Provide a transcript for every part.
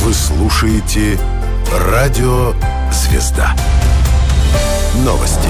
Вы слушаете «Радио Звезда». Новости.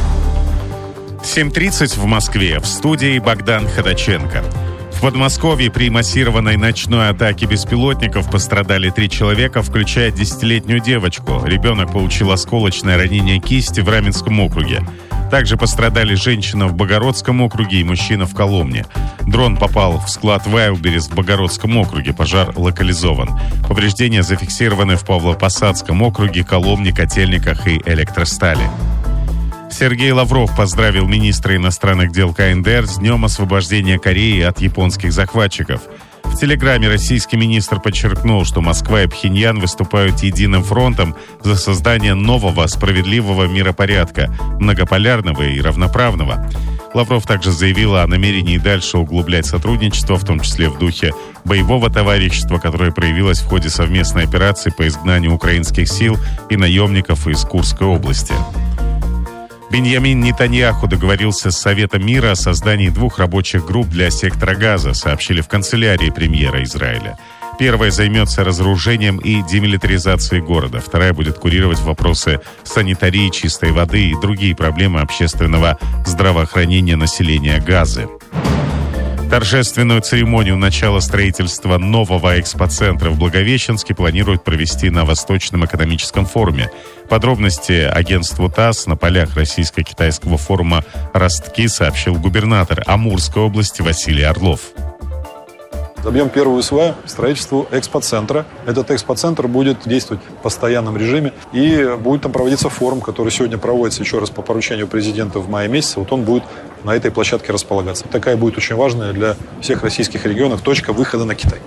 7:30 в Москве. В студии Богдан Ходаченко. В Подмосковье при массированной ночной атаке беспилотников пострадали 3 человека, включая 10-летнюю девочку. Ребенок получил осколочное ранение кисти в Раменском округе. Также пострадали женщина в Богородском округе и мужчина в Коломне. Дрон попал в склад Вайлдберрис в Богородском округе. Пожар локализован. Повреждения зафиксированы в Павлово-Посадском округе, Коломне, Котельниках и Электростали. Сергей Лавров поздравил министра иностранных дел КНДР с Днем освобождения Кореи от японских захватчиков. В телеграмме российский министр подчеркнул, что Москва и Пхеньян выступают единым фронтом за создание нового справедливого миропорядка, многополярного и равноправного. Лавров также заявил о намерении дальше углублять сотрудничество, в том числе в духе боевого товарищества, которое проявилось в ходе совместной операции по изгнанию украинских сил и наемников из Курской области. Биньямин Нетаньяху договорился с Советом мира о создании 2 рабочих групп для сектора Газа, сообщили в канцелярии премьера Израиля. Первая займется разоружением и демилитаризацией города. Вторая будет курировать вопросы санитарии, чистой воды и другие проблемы общественного здравоохранения населения Газы. Торжественную церемонию начала строительства нового экспоцентра в Благовещенске планируют провести на Восточном экономическом форуме. Подробности агентству ТАСС на полях российско-китайского форума «Ростки» сообщил губернатор Амурской области Василий Орлов. Забьем первую сваю строительству экспоцентра. Этот экспоцентр будет действовать в постоянном режиме и будет там проводиться форум, который сегодня проводится еще раз по поручению президента в мае месяце. Вот он будет на этой площадке располагаться. Такая будет очень важная для всех российских регионов точка выхода на Китай.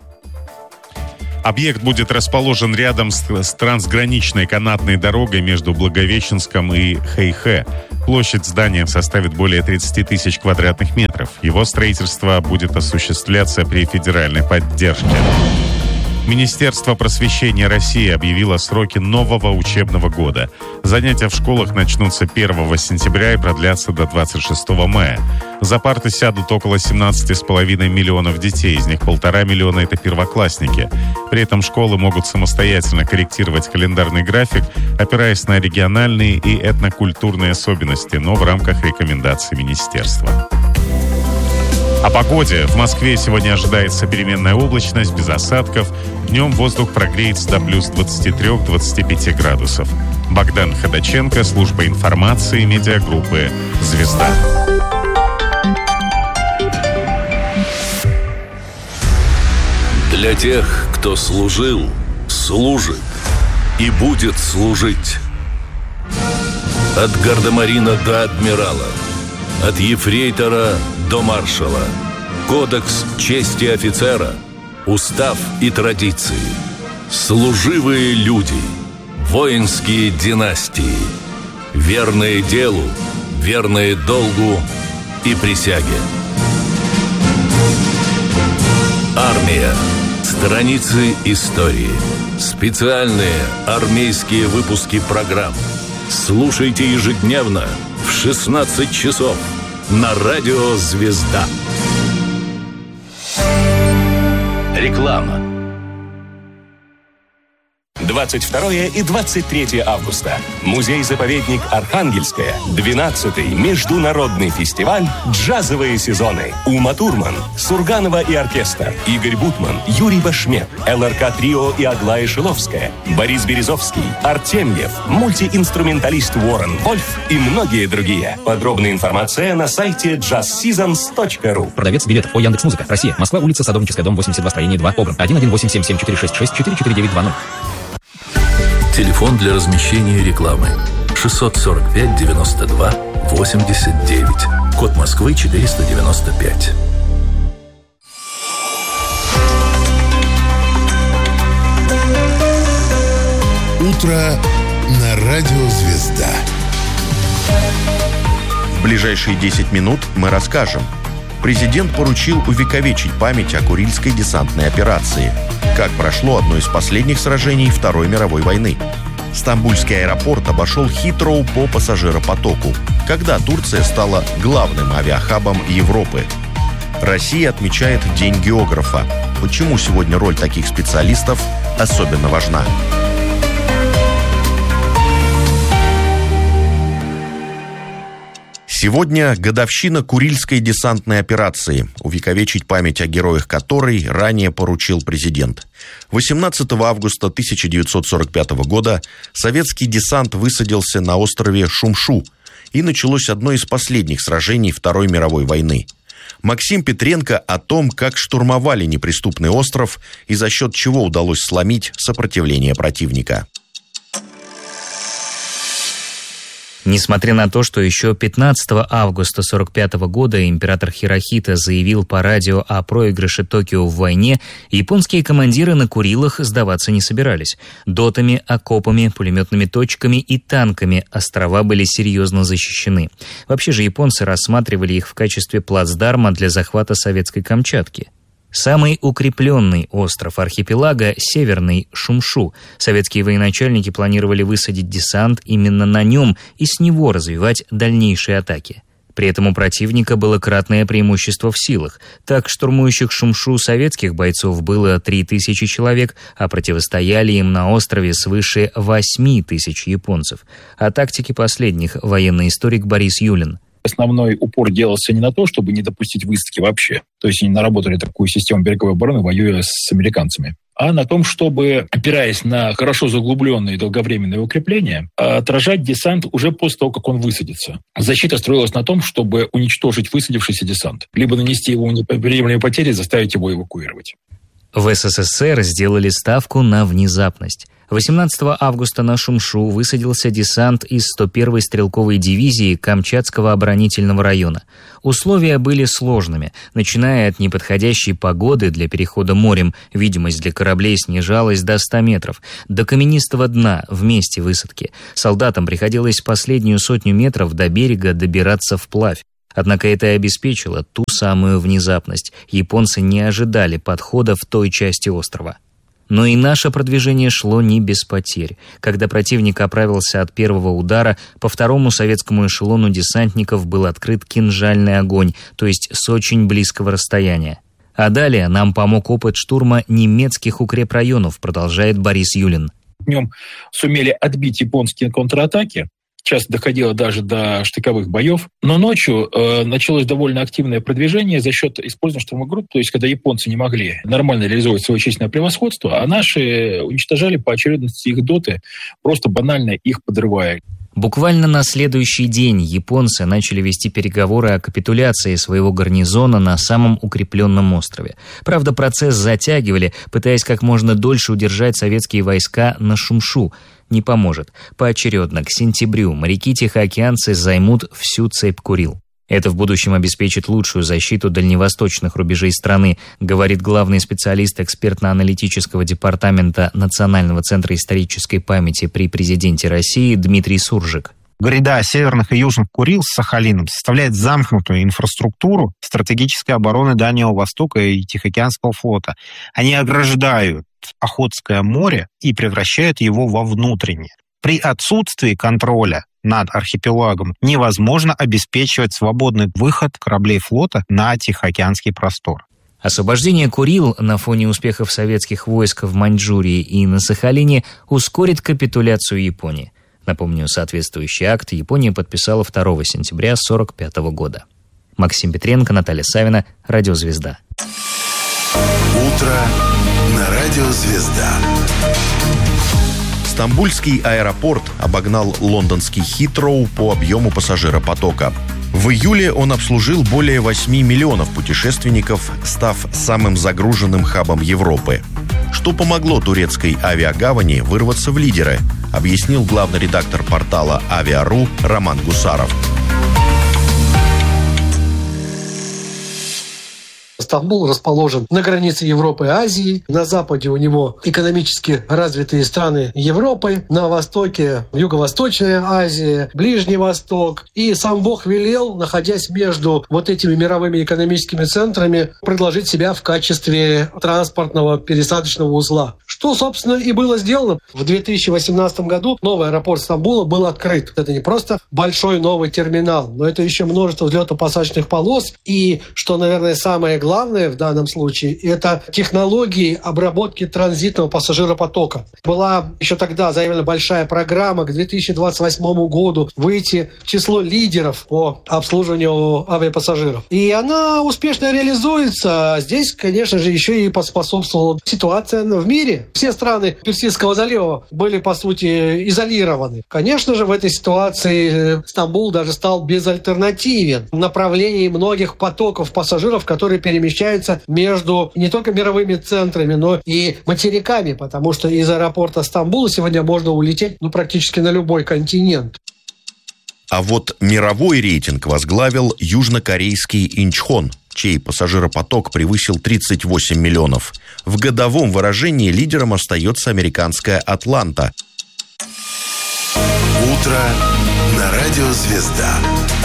Объект будет расположен рядом с трансграничной канатной дорогой между Благовещенском и Хэйхэ. Площадь здания составит более 30 тысяч квадратных метров. Его строительство будет осуществляться при федеральной поддержке. Министерство просвещения России объявило сроки нового учебного года. Занятия в школах начнутся 1 сентября и продлятся до 26 мая. За парты сядут около 17,5 миллионов детей, из них 1,5 миллиона – это первоклассники. При этом школы могут самостоятельно корректировать календарный график, опираясь на региональные и этнокультурные особенности, но в рамках рекомендаций министерства. О погоде. В Москве сегодня ожидается переменная облачность, без осадков. Днем воздух прогреется до плюс 23-25 градусов. Богдан Ходаченко, служба информации, медиагруппы «Звезда». Для тех, кто служил, служит и будет служить. От гардемарина до адмирала, от ефрейтора до маршала. Кодекс чести офицера, устав и традиции. Служивые люди, воинские династии. Верные делу, верные долгу и присяге. Армия. Страницы истории. Специальные армейские выпуски программ. Слушайте ежедневно в 16 часов на радио «Звезда». Реклама. 22 и 23 августа. Музей-заповедник Архангельская. 12-й международный фестиваль «Джазовые сезоны». Ума Турман, Сурганова и оркестр, Игорь Бутман, Юрий Башмет, ЛРК Трио и Аглая Шиловская, Борис Березовский, Артемьев, мультиинструменталист Уоррен Вольф и многие другие. Подробная информация на сайте jazzseasons.ru. Продавец билетов по Яндекс.Музыка. Россия. Москва. Улица Садовническая, дом 82, строение 2. Обран. 11877-466-44920. Телефон для размещения рекламы 645-92-89. Код Москвы 495. Утро на радио «Звезда». В ближайшие 10 минут мы расскажем. Президент поручил увековечить память о Курильской десантной операции. Как прошло одно из последних сражений Второй мировой войны. Стамбульский аэропорт обошел Хитроу по пассажиропотоку. Когда Турция стала главным авиахабом Европы. Россия отмечает День географа. Почему сегодня роль таких специалистов особенно важна. Сегодня годовщина Курильской десантной операции, увековечить память о героях которой ранее поручил президент. 18 августа 1945 года советский десант высадился на острове Шумшу, и началось одно из последних сражений Второй мировой войны. Максим Петренко о том, как штурмовали неприступный остров и за счет чего удалось сломить сопротивление противника. Несмотря на то, что еще 15 августа 1945 года император Хирохито заявил по радио о проигрыше Токио в войне, японские командиры на Курилах сдаваться не собирались. Дотами, окопами, пулеметными точками и танками острова были серьезно защищены. Вообще же японцы рассматривали их в качестве плацдарма для захвата советской Камчатки. Самый укрепленный остров архипелага – северный Шумшу. Советские военачальники планировали высадить десант именно на нем и с него развивать дальнейшие атаки. При этом у противника было кратное преимущество в силах. Так, штурмующих Шумшу советских бойцов было 3000 человек, а противостояли им на острове свыше 8000 японцев. О тактике последних военный историк Борис Юлин. Основной упор делался не на то, чтобы не допустить высадки вообще. То есть они наработали такую систему береговой обороны, воюя с американцами. А на том, чтобы, опираясь на хорошо заглубленные долговременные укрепления, отражать десант уже после того, как он высадится. Защита строилась на том, чтобы уничтожить высадившийся десант. Либо нанести его неприемлемые потери, заставить его эвакуировать. В СССР сделали ставку на внезапность. 18 августа на Шумшу высадился десант из 101-й стрелковой дивизии Камчатского оборонительного района. Условия были сложными. Начиная от неподходящей погоды для перехода морем, видимость для кораблей снижалась до 100 метров, до каменистого дна в месте высадки. Солдатам приходилось последнюю 100 метров до берега добираться вплавь. Однако это и обеспечило ту самую внезапность. Японцы не ожидали подхода в той части острова. Но и наше продвижение шло не без потерь. Когда противник оправился от первого удара, по второму советскому эшелону десантников был открыт кинжальный огонь, то есть с очень близкого расстояния. А далее нам помог опыт штурма немецких укрепрайонов, продолжает Борис Юлин. Днем сумели отбить японские контратаки. Часто доходило даже до штыковых боев. Но ночью началось довольно активное продвижение за счет использования штурмовых групп. То есть, когда японцы не могли нормально реализовать свое численное превосходство, а наши уничтожали по очередности их доты, просто банально их подрывая. Буквально на следующий день японцы начали вести переговоры о капитуляции своего гарнизона на самом укрепленном острове. Правда, процесс затягивали, пытаясь как можно дольше удержать советские войска на Шумшу. Не поможет. Поочередно, к сентябрю, моряки-тихоокеанцы займут всю цепь Курил. Это в будущем обеспечит лучшую защиту дальневосточных рубежей страны, говорит главный специалист экспертно-аналитического департамента Национального центра исторической памяти при президенте России Дмитрий Суржик. Гряда северных и южных Курил с Сахалином составляет замкнутую инфраструктуру стратегической обороны Дальнего Востока и Тихоокеанского флота. Они ограждают Охотское море и превращают его во внутреннее. При отсутствии контроля над архипелагом невозможно обеспечивать свободный выход кораблей флота на Тихоокеанский простор. Освобождение Курил на фоне успехов советских войск в Маньчжурии и на Сахалине ускорит капитуляцию Японии. Напомню, соответствующий акт Япония подписала 2 сентября 1945 года. Максим Петренко, Наталья Савина, Радио Звезда. Утро на Радио Звезда. Стамбульский аэропорт обогнал лондонский Хитроу по объему пассажиропотока. В июле он обслужил более 8 миллионов путешественников, став самым загруженным хабом Европы. Что помогло турецкой авиагавани вырваться в лидеры, объяснил главный редактор портала «Авиа.ру» Роман Гусаров. Стамбул расположен на границе Европы и Азии. На западе у него экономически развитые страны Европы. На востоке Юго-Восточная Азия, Ближний Восток. И сам Бог велел, находясь между вот этими мировыми экономическими центрами, предложить себя в качестве транспортного пересадочного узла, Что, собственно, и было сделано. В 2018 году новый аэропорт Стамбула был открыт. Это не просто большой новый терминал, но это еще множество взлетно-посадочных полос. И, что, наверное, самое главное в данном случае, это технологии обработки транзитного пассажиропотока. Была еще тогда заявлена большая программа к 2028 году выйти в число лидеров по обслуживанию авиапассажиров. И она успешно реализуется. Здесь, конечно же, еще и поспособствовала ситуация в мире. Все страны Персидского залива были, по сути, изолированы. Конечно же, в этой ситуации Стамбул даже стал безальтернативен в направлении многих потоков пассажиров, которые перемещаются между не только мировыми центрами, но и материками, потому что из аэропорта Стамбула сегодня можно улететь практически на любой континент. А вот мировой рейтинг возглавил южнокорейский Инчхон, чей пассажиропоток превысил 38 миллионов. В годовом выражении лидером остается американская «Атланта». Утро на радио «Звезда».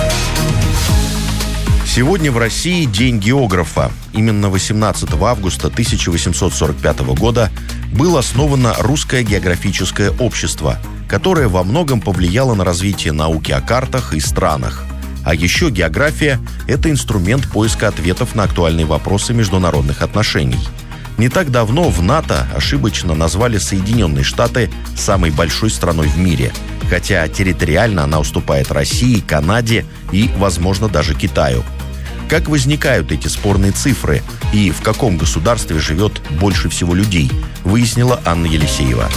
Сегодня в России День географа. Именно 18 августа 1845 года было основано Русское географическое общество, которое во многом повлияло на развитие науки о картах и странах. А еще география – это инструмент поиска ответов на актуальные вопросы международных отношений. Не так давно в НАТО ошибочно назвали Соединенные Штаты самой большой страной в мире, хотя территориально она уступает России, Канаде и, возможно, даже Китаю. Как возникают эти спорные цифры и в каком государстве живет больше всего людей, выяснила Анна Елисеева.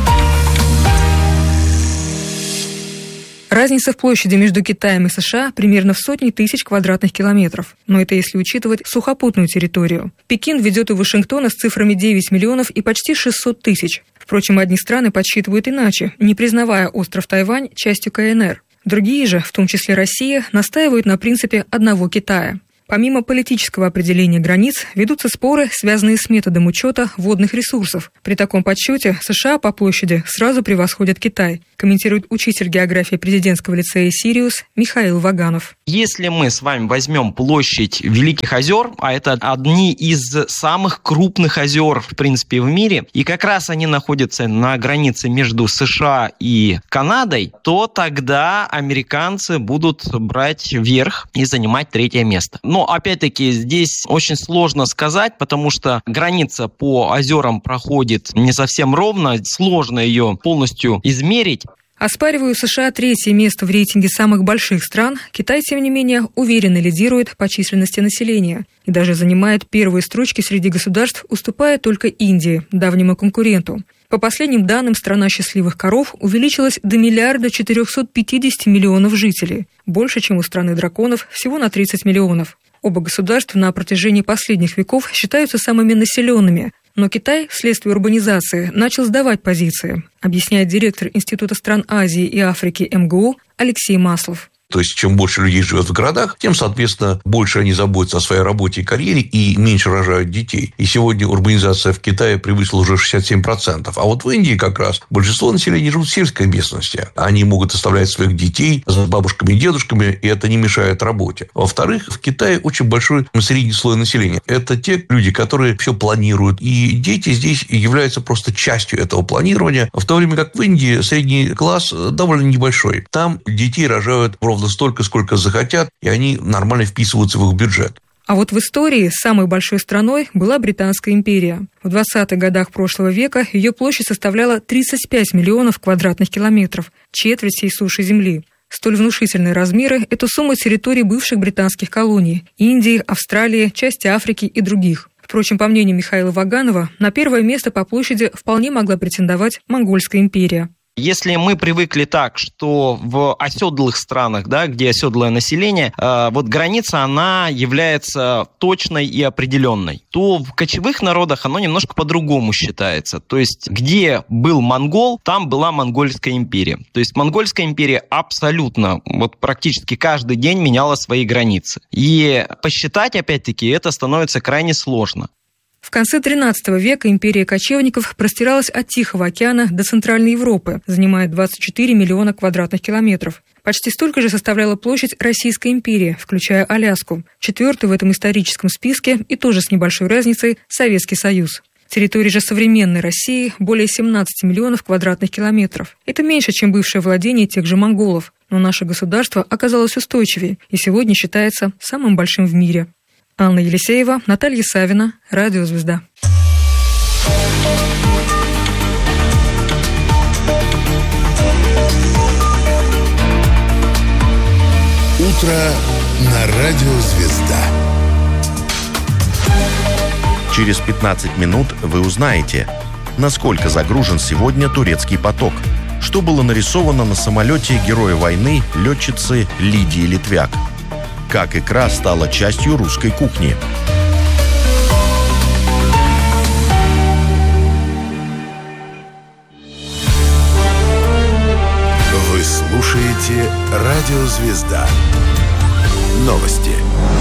Разница в площади между Китаем и США примерно в сотни тысяч квадратных километров. Но это если учитывать сухопутную территорию. Пекин ведет у Вашингтона с цифрами 9 миллионов и почти 600 тысяч. Впрочем, одни страны подсчитывают иначе, не признавая остров Тайвань частью КНР. Другие же, в том числе Россия, настаивают на принципе одного Китая. Помимо политического определения границ, ведутся споры, связанные с методом учета водных ресурсов. При таком подсчете США по площади сразу превосходят Китай, комментирует учитель географии президентского лицея «Сириус» Михаил Ваганов. Если мы с вами возьмем площадь Великих озер, а это одни из самых крупных озер, в принципе, в мире, и как раз они находятся на границе между США и Канадой, то тогда американцы будут брать верх и занимать третье место. Но, опять-таки, здесь очень сложно сказать, потому что граница по озерам проходит не совсем ровно, сложно ее полностью измерить. Оспаривая у США третье место в рейтинге самых больших стран, Китай, тем не менее, уверенно лидирует по численности населения и даже занимает первые строчки среди государств, уступая только Индии, давнему конкуренту. По последним данным, страна счастливых коров увеличилась до 1 450 миллионов жителей, больше, чем у страны драконов, всего на 30 миллионов. Оба государства на протяжении последних веков считаются самыми населенными, но Китай, вследствие урбанизации, начал сдавать позиции, объясняет директор Института стран Азии и Африки МГУ Алексей Маслов. То есть, чем больше людей живет в городах, тем, соответственно, больше они заботятся о своей работе и карьере и меньше рожают детей. И сегодня урбанизация в Китае превысила уже 67%. А вот в Индии как раз большинство населения живут в сельской местности. Они могут оставлять своих детей с бабушками и дедушками, и это не мешает работе. Во-вторых, в Китае очень большой средний слой населения. Это те люди, которые все планируют. И дети здесь являются просто частью этого планирования. В то время как в Индии средний класс довольно небольшой. Там детей рожают ровно столько, сколько захотят, и они нормально вписываются в их бюджет. А вот в истории самой большой страной была Британская империя. В 20-х годах прошлого века ее площадь составляла 35 миллионов квадратных километров, четверть всей суши Земли. Столь внушительные размеры – это сумма территорий бывших британских колоний – Индии, Австралии, части Африки и других. Впрочем, по мнению Михаила Ваганова, на первое место по площади вполне могла претендовать Монгольская империя. Если мы привыкли так, что в оседлых странах, да, где оседлое население, вот граница, она является точной и определенной, то в кочевых народах оно немножко по-другому считается. То есть, где был монгол, там была Монгольская империя. То есть, Монгольская империя абсолютно, вот практически каждый день меняла свои границы. И посчитать, опять-таки, это становится крайне сложно. В конце XIII века империя кочевников простиралась от Тихого океана до Центральной Европы, занимая 24 миллиона квадратных километров. Почти столько же составляла площадь Российской империи, включая Аляску. Четвертый в этом историческом списке и тоже с небольшой разницей Советский Союз. Территория же современной России более 17 миллионов квадратных километров. Это меньше, чем бывшее владение тех же монголов. Но наше государство оказалось устойчивее и сегодня считается самым большим в мире. Анна Елисеева, Наталья Савина, Радио «Звезда». Утро на Радио «Звезда». Через 15 минут вы узнаете, насколько загружен сегодня турецкий поток, что было нарисовано на самолете героя войны летчицы Лидии Литвяк, как икра стала частью русской кухни. Вы слушаете Радио «Звезда». Новости.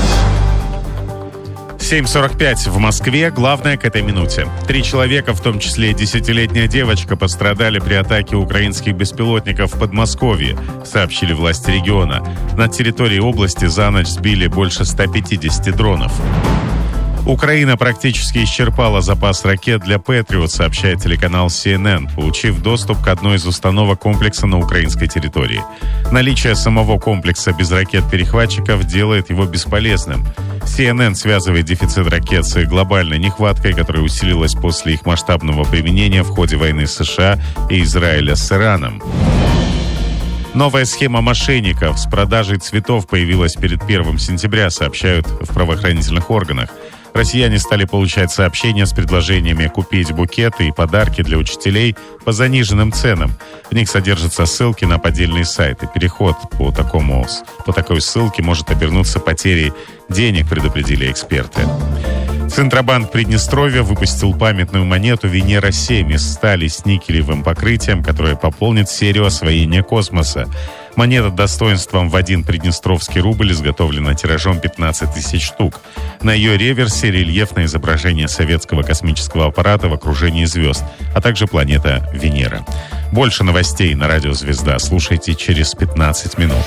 7:45 в Москве. Главное к этой минуте. 3 человека, в том числе 10-летняя девочка, пострадали при атаке украинских беспилотников в Подмосковье, сообщили власти региона. На территории области за ночь сбили больше 150 дронов. Украина практически исчерпала запас ракет для Patriot, сообщает телеканал CNN, получив доступ к одной из установок комплекса на украинской территории. Наличие самого комплекса без ракет-перехватчиков делает его бесполезным. CNN связывает дефицит ракет с их глобальной нехваткой, которая усилилась после их масштабного применения в ходе войны США и Израиля с Ираном. Новая схема мошенников с продажей цветов появилась перед 1 сентября, сообщают в правоохранительных органах. Россияне стали получать сообщения с предложениями купить букеты и подарки для учителей по заниженным ценам. В них содержатся ссылки на поддельные сайты. Переход по такой ссылке может обернуться потерей денег, предупредили эксперты. Центробанк Приднестровья выпустил памятную монету «Венера-7» из стали с никелевым покрытием, которая пополнит серию освоения космоса. Монета достоинством в 1 приднестровский рубль изготовлена тиражом 15 тысяч штук. На ее реверсе рельефное изображение советского космического аппарата в окружении звезд, а также планета Венера. Больше новостей на Радио «Звезда» слушайте через 15 минут.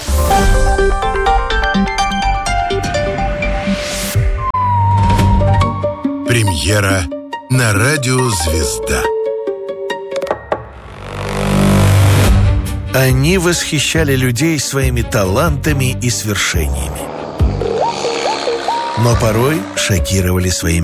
Премьера на Радио «Звезда». Они восхищали людей своими талантами и свершениями, но порой шокировали своими